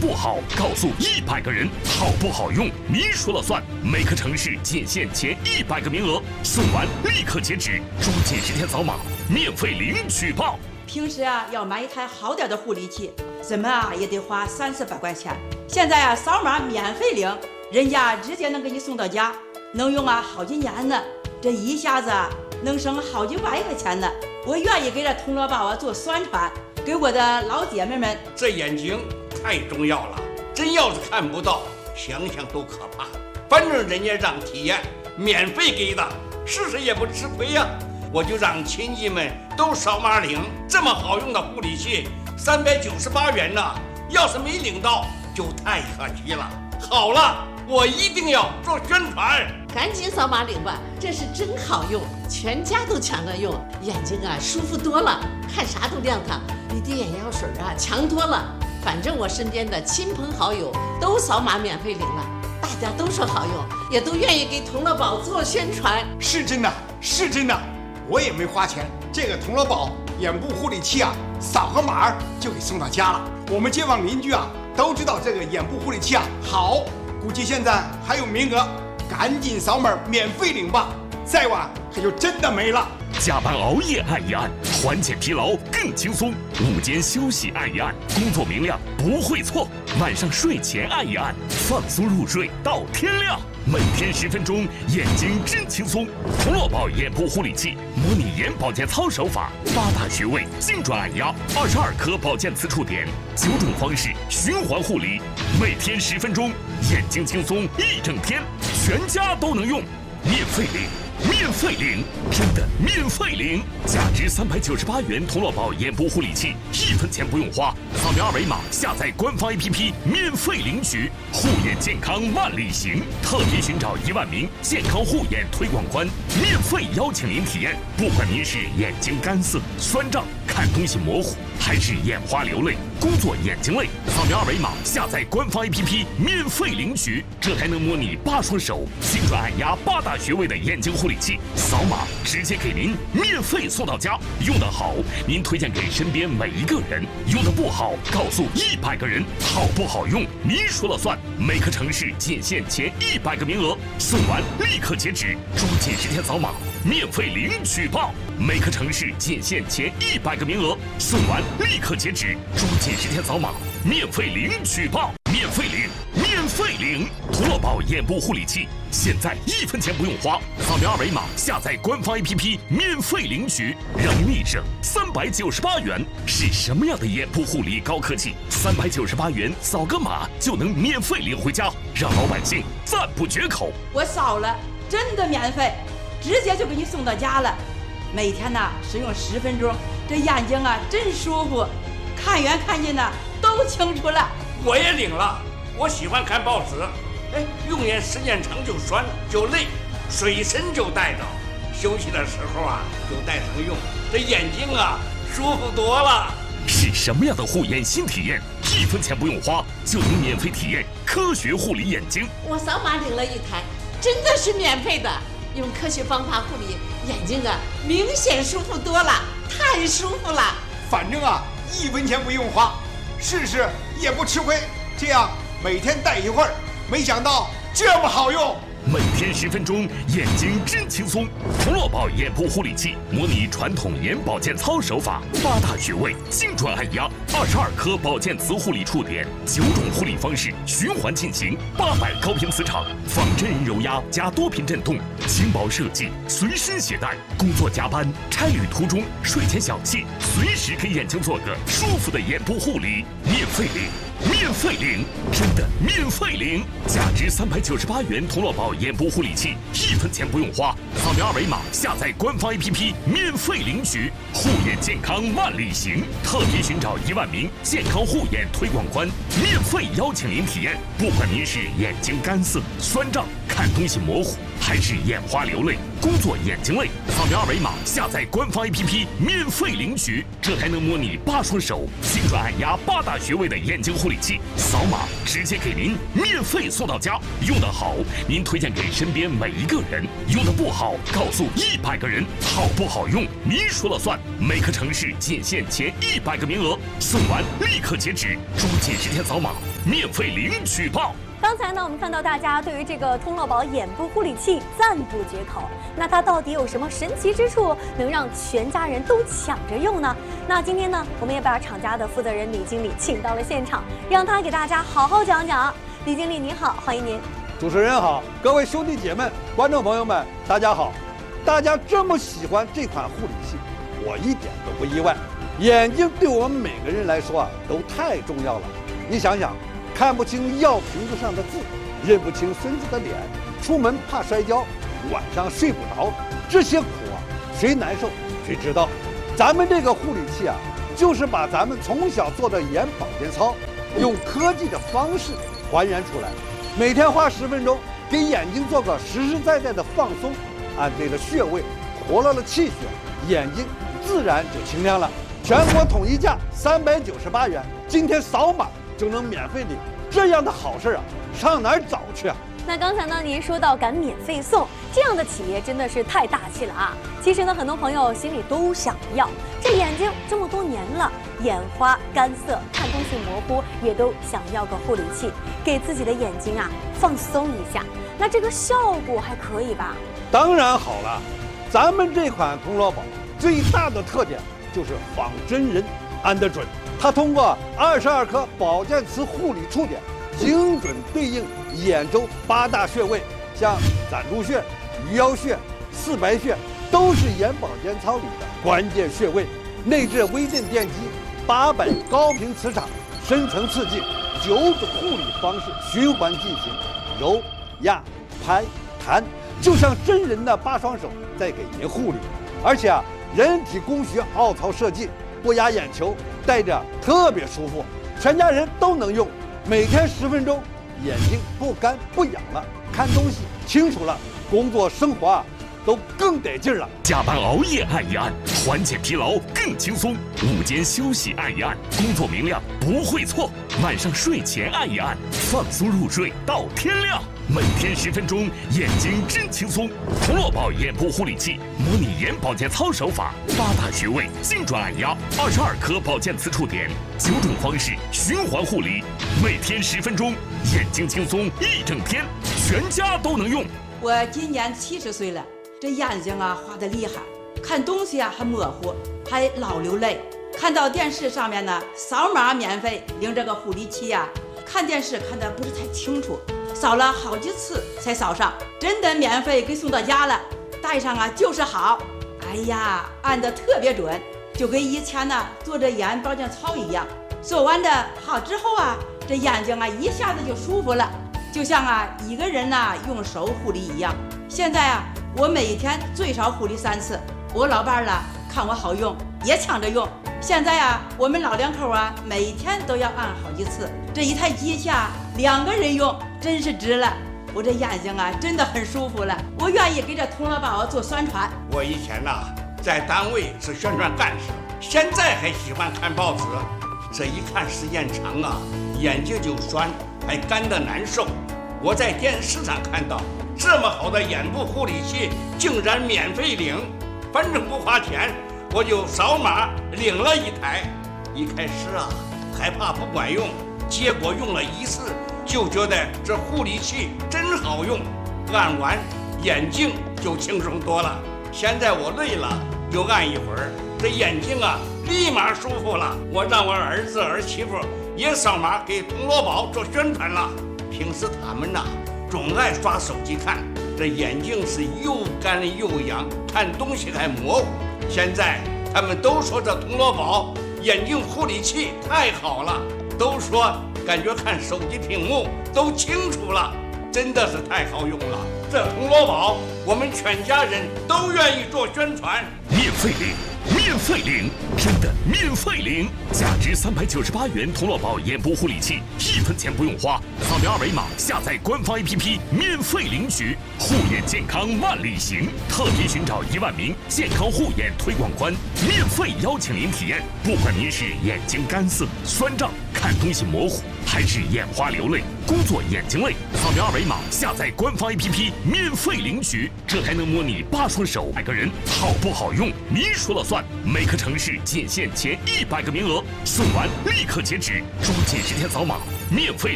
不好，告诉100个人；好不好用，您说了算。每个城市仅限前100个名额，送完立刻截止，抓紧时间扫码，免费领取报。 平时要买一台好点的护理器，怎么也得花30-400块钱。现在扫码免费领，人家直接能给你送到家，能用好几年呢。这一下子能省好几百块钱呢。我愿意给这铜锣宝做宣传，给我的老姐妹们。 这眼睛太重要了，真要是看不到，想想都可怕。反正人家让体验，免费给的，试试也不吃亏呀。我就让亲戚们都扫码领，这么好用的护理器，398元呢。要是没领到，就太可惜了。好了，我一定要做宣传。 赶紧扫码领吧，这是真好用，全家都抢着用，眼睛舒服多了，看啥都亮堂，比滴眼药水强多了。反正我身边的亲朋好友都扫码免费领了，大家都说好用，也都愿意给铜锣宝做宣传。 是真的，是真的，我也没花钱，这个铜锣宝眼部护理器扫个码就给送到家了。我们街坊邻居都知道这个眼部护理器好，估计现在还有名额，赶紧扫码免费领吧，再晚可就真的没了。 加班熬夜按一按，缓解疲劳更轻松；午间休息按一按，工作明亮不会错；晚上睡前按一按，放松入睡到天亮。每天10分钟，眼睛真轻松。铜锣宝眼部护理器，模拟眼保健操手法，8大穴位精准按压，22颗保健磁触点，9种方式循环护理。每天10分钟，眼睛轻松一整天，全家都能用，免费领。免费领，真的免费领！价值398元铜锣宝眼部护理器，1分钱不用花，扫描2维码下载官方 APP 免费领取。护眼健康万里行，特别寻找1万名健康护眼推广官，免费邀请您体验。不管您是眼睛干涩、酸胀、看东西模糊，还是眼花流泪、工作眼睛累，扫描2维码下载官方 APP 免费领取。这台能模拟8双手精准按压8大穴位的眼睛护理器，扫码直接给您免费送到家。用得好，您推荐给身边每一个人；用得不好，告诉100个人。好不好用，您说了算。每个城市仅限前100个名额，送完立刻截止，抓紧时间扫码，免费领取报。每个城市仅限前100个名额，送完立刻截止，抓紧时间扫码，免费领取报。免费领，免费领！铜锣宝眼部护理器，现在1分钱不用花，扫描2维码下载官方 APP 免费领取，让您立省398元。是什么样的眼部护理高科技？398元扫个码就能免费领回家，让老百姓赞不绝口。 我扫了，真的免费，直接就给你送到家了。每天使用10分钟，这眼睛真舒服，看远看近都清楚了。 我也领了，我喜欢看报纸，用眼时间长就酸就累，随身就带着，休息的时候就带上用，这眼睛舒服多了。 是什么样的护眼新体验？1分钱不用花就能免费体验科学护理眼睛。 我扫码领了一台，真的是免费的，用科学方法护理眼睛明显舒服多了，太舒服了。 反正1分钱不用花，试试也不吃亏。这样每天戴一会儿，没想到这么好用。 每天10分钟，眼睛真轻松。铜锣宝眼部护理器，模拟传统眼保健操手法，8大穴位精准按压，22颗保健磁护理触点，9种护理方式循环进行，800高频磁场，仿真人揉压加多频震动，轻薄设计，随身携带。工作加班、差旅途中、睡前小憩，随时给眼睛做个舒服的眼部护理，免费领。免费领，真的免费领！价值398元铜锣宝眼部护理器，1分钱不用花，扫描2维码下载官方 APP 免费领取。护眼健康万里行，特别寻找1万名健康护眼推广官，免费邀请您体验。不管您是眼睛干涩、酸胀、看东西模糊，还是眼花流泪、 工作眼睛累，扫描2维码下载官方 APP 免费领取，这还能模拟8双手、精准按压8大穴位的眼睛护理器，扫码直接给您免费送到家。用得好，您推荐给身边每一个人；用得不好，告诉100个人。好不好用，您说了算。每个城市仅限前100个名额，送完立刻截止，抓紧时间扫码，免费领取吧。 刚才呢，我们看到大家对于这个通乐宝眼部护理器赞不绝口。那它到底有什么神奇之处，能让全家人都抢着用呢？那今天呢，我们也把厂家的负责人李经理请到了现场，让他给大家好好讲讲。李经理您好，欢迎您。 主持人好，各位兄弟姐妹、观众朋友们，大家好。大家这么喜欢这款护理器，我一点都不意外。眼睛对我们每个人来说都太重要了。你想想，看不清药瓶子上的字，认不清孙子的脸，出门怕摔跤，晚上睡不着，这些苦谁难受谁知道。咱们这个护理器就是把咱们从小做的眼保健操，用科技的方式还原出来。每天花10分钟，给眼睛做个实实在在的放松，按对了穴位，活络了气血，眼睛自然就清亮了。全国统一价398元，今天扫码就能免费领，这样的好事上哪儿找去那刚才呢，您说到敢免费送，这样的企业真的是太大气了其实呢，很多朋友心里都想要，这眼睛这么多年了，眼花、干涩、看东西模糊，也都想要个护理器，给自己的眼睛放松一下。那这个效果还可以吧？ 当然好了，咱们这款通乐宝最大的特点就是仿真人，安得准。它通过22颗保健瓷护理触点，精准对应眼周8大穴位，像攒珠穴、鱼腰穴、四白穴，都是眼保健操里的关键穴位。内置微电电机800高频磁场，深层刺激9种护理方式循环进行，揉、压、拍、弹，就像真人的8双手在给您护理。而且人体工学凹槽设计，不压眼球，戴着特别舒服，全家人都能用。每天10分钟，眼睛不干不痒了，看东西清楚了，工作生活都更得劲了。 加班熬夜按一按，缓解疲劳更轻松；午间休息按一按，工作明亮不会错；晚上睡前按一按，放松入睡到天亮。每天10分钟，眼睛真轻松。通乐宝眼部护理器，模拟眼保健操手法，8大穴位精准按压，22颗保健瓷触点，9种方式循环护理。每天10分钟，眼睛轻松1整天，全家都能用。 我今年70岁了，这眼睛花得厉害，看东西还模糊，还老流泪。看到电视上面呢，扫码免费领这个护理器看电视看得不是太清楚，扫了好几次才扫上，真的免费给送到家了。戴上就是好，哎呀，按得特别准，就跟以前呢做着眼保健操一样。做完的好之后这眼睛一下子就舒服了，就像一个人用手护理一样。现在我每天最少护理3次，我老伴看我好用，也抢着用。现在我们老两口每天都要按好几次，这一台机器2个人用，真是值了。我这眼睛真的很舒服了，我愿意给这通乐宝做宣传。 我以前在单位是宣传干事，现在还喜欢看报纸，这一看时间长眼睛就酸，还干得难受。我在电视上看到这么好的眼部护理器竟然免费领，反正不花钱，我就扫码领了一台。一开始还怕不管用，结果用了1次就觉得这护理器真好用，按完眼睛就轻松多了。现在我累了就按一会儿，这眼睛立马舒服了。我让我儿子儿媳妇也扫码给通乐宝做宣传了。平时他们总爱刷手机看，这眼睛是又干又痒，看东西还模糊。现在他们都说这通乐宝眼睛护理器太好了，都说感觉看手机屏幕都清楚了，真的是太好用了。这通乐宝我们全家人都愿意做宣传。 免费领免费领，真的免费领！价值398元童乐宝眼部护理器，1分钱不用花，扫描二维码下载官方 APP 免费领取。护眼健康万里行，特别寻找1万名健康护眼推广官，免费邀请您体验。不管您是眼睛干涩、酸胀、看东西模糊，还是眼花流泪、工作眼睛累，扫描二维码下载官方 APP 免费领取。这还能模拟8双手100个人，好不好用您说了算。每个城市仅限前100个名额，送完立刻截止，抓紧时间扫码，免费